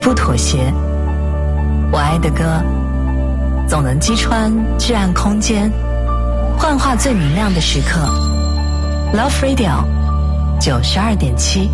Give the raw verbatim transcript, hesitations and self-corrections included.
不妥协。我爱的歌，总能击穿至暗空间，幻化最明亮的时刻。Love Radio 九十二点七。